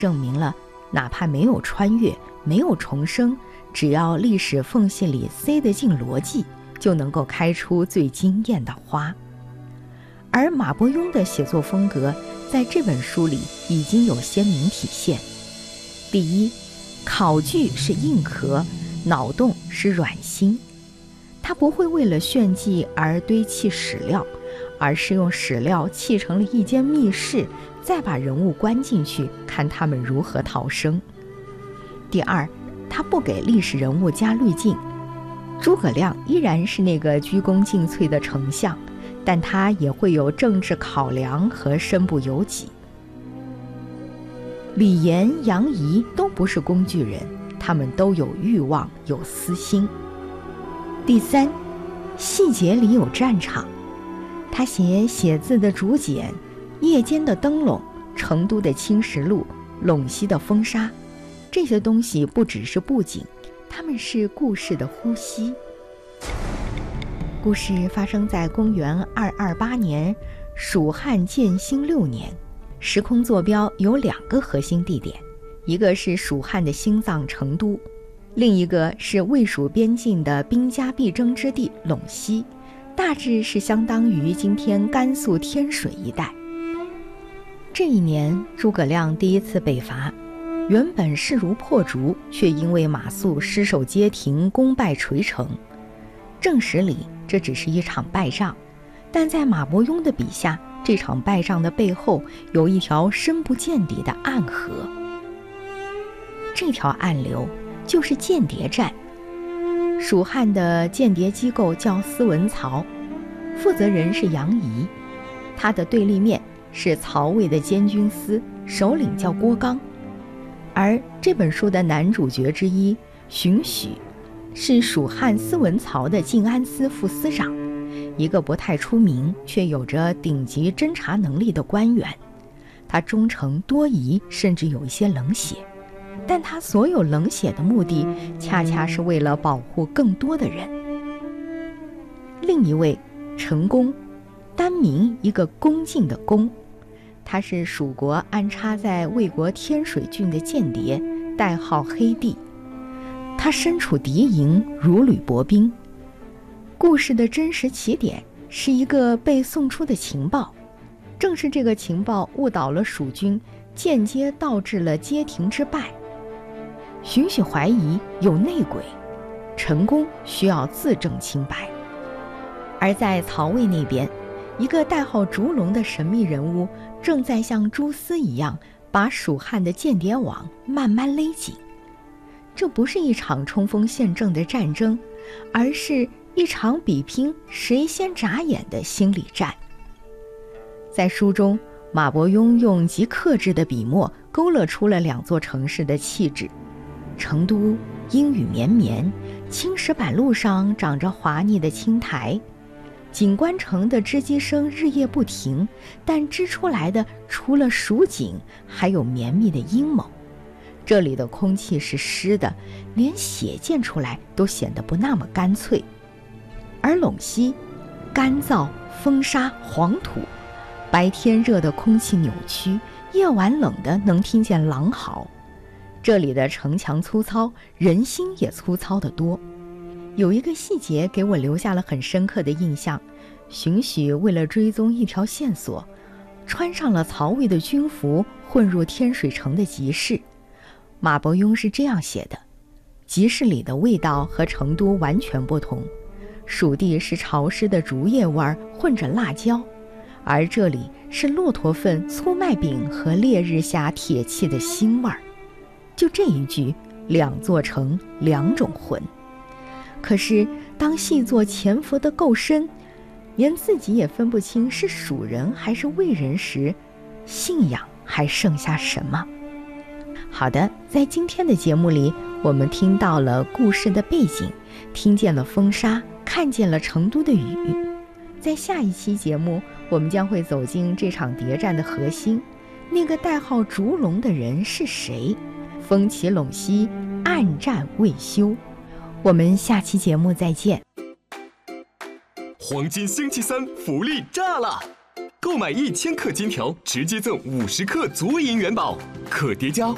证明了哪怕没有穿越，没有重生，只要历史缝隙里塞得进逻辑，就能够开出最惊艳的花。而马伯庸的写作风格在这本书里已经有鲜明体现。第一，考据是硬壳，脑洞是软心。他不会为了炫技而堆砌史料，而是用史料砌成了一间密室，再把人物关进去，看他们如何逃生。第二，他不给历史人物加滤镜。诸葛亮依然是那个鞠躬尽瘁的丞相，但他也会有政治考量和身不由己。李严、杨仪都不是工具人，他们都有欲望，有私心。第三，细节里有战场。他写字的竹简，夜间的灯笼，成都的青石路，陇西的风沙，这些东西不只是布景，它们是故事的呼吸。故事发生在公元228年，蜀汉建兴6年。时空坐标有2个核心地点，一个是蜀汉的心脏成都，另一个是魏蜀边境的兵家必争之地陇西，大致是相当于今天甘肃天水一带。这一年，诸葛亮第一次北伐，原本势如破竹，却因为马谡失守街亭，功败垂成。正史里这只是一场败仗，但在马伯庸的笔下，这场败仗的背后有一条深不见底的暗河。这条暗流就是间谍战。蜀汉的间谍机构叫司文曹，负责人是杨仪，他的对立面是曹魏的监军司，首领叫郭刚。而这本书的男主角之一荀许，是蜀汉司文曹的晋安司副司长，一个不太出名却有着顶级侦察能力的官员。他忠诚多疑，甚至有一些冷血，但他所有冷血的目的恰恰是为了保护更多的人。另一位陈宫，单名一个恭敬的恭，他是蜀国安插在魏国天水郡的间谍，代号黑帝。他身处敌营，如履薄冰。故事的真实起点是一个被送出的情报，正是这个情报误导了蜀军，间接导致了街亭之败。荀许怀疑有内鬼，陈宫需要自证清白。而在曹魏那边，一个代号烛龙的神秘人物正在像蛛丝一样把蜀汉的间谍网慢慢勒紧。这不是一场冲锋陷阵的战争，而是一场比拼谁先眨眼的心理战。在书中，马伯庸用极克制的笔墨勾勒出了2座城市的气质。成都阴雨绵绵，青石板路上长着滑腻的青苔，锦官城的织机声日夜不停，但织出来的除了蜀锦，还有绵密的阴谋。这里的空气是湿的，连血溅出来都显得不那么干脆。而陇西干燥、风沙、黄土，白天热的空气扭曲，夜晚冷的能听见狼嚎。这里的城墙粗糙，人心也粗糙得多。有一个细节给我留下了很深刻的印象，荀许为了追踪一条线索，穿上了曹魏的军服，混入天水城的集市。马伯庸是这样写的：集市里的味道和成都完全不同，蜀地是潮湿的竹叶味儿混着辣椒，而这里是骆驼粪、粗麦饼和烈日下铁器的腥味儿。就这一句，2座城2种魂。可是当细作潜伏得够深，连自己也分不清是蜀人还是魏人时，信仰还剩下什么？好的，在今天的节目里，我们听到了故事的背景，听见了风沙，看见了成都的雨。在下一期节目，我们将会走进这场谍战的核心，那个代号烛龙的人是谁？风起陇西，暗战未休。我们下期节目再见。 黄金星期三福利炸了！购买1000克金条，直接赠50克足银元宝，可叠加